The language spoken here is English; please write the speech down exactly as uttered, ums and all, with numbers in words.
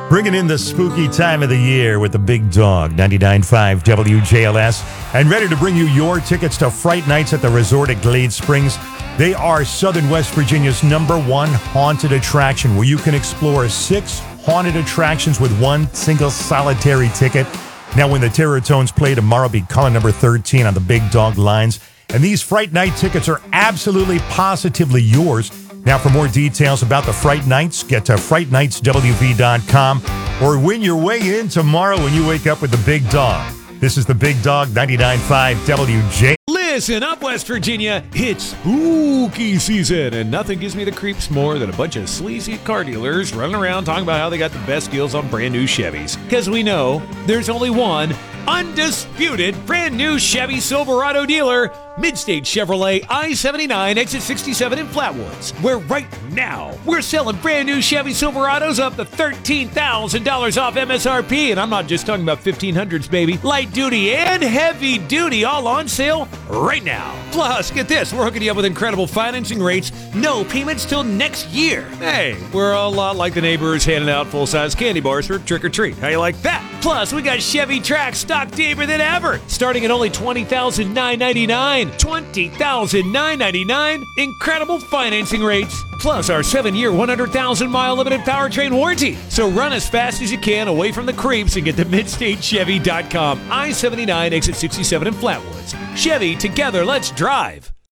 Bringing in the spooky time of the year with the Big Dog, ninety-nine point five W J L S, and ready to bring you your tickets to Fright Nights at the Resort at Glade Springs. They are Southern West Virginia's number one haunted attraction, where you can explore six haunted attractions with one single solitary ticket. Now, when the Terror Tones play tomorrow, be calling number thirteen on the Big Dog lines. And these Fright Night tickets are absolutely positively yours. Now, for more details about the Fright Nights, get to fright nights w v dot com or win your way in tomorrow when you wake up with the Big Dog. This is the Big Dog, ninety-nine point five W J. Listen up, West Virginia. It's spooky season, and nothing gives me the creeps more than a bunch of sleazy car dealers running around talking about how they got the best deals on brand new Chevys. Because we know there's only one undisputed brand new Chevy Silverado dealer, Midstate Chevrolet I seventy-nine, exit sixty-seven in Flatwoods, where right now we're selling brand new Chevy Silverados up to thirteen thousand dollars off M S R P, and I'm not just talking about fifteen hundreds, baby. Light duty and heavy duty all on sale right now. Plus, get this, we're hooking you up with incredible financing rates, no payments till next year. Hey, we're a lot like the neighbors handing out full-size candy bars for trick-or-treat. How you like that? Plus, we got Chevy Trax stock deeper than ever, starting at only twenty thousand nine hundred ninety-nine dollars. twenty thousand nine hundred ninety-nine dollars. Incredible financing rates. Plus our seven-year, one hundred thousand mile limited powertrain warranty. So run as fast as you can away from the creeps and get to midstate chevy dot com. I seventy-nine, exit sixty-seven in Flatwoods. Chevy, together, let's drive.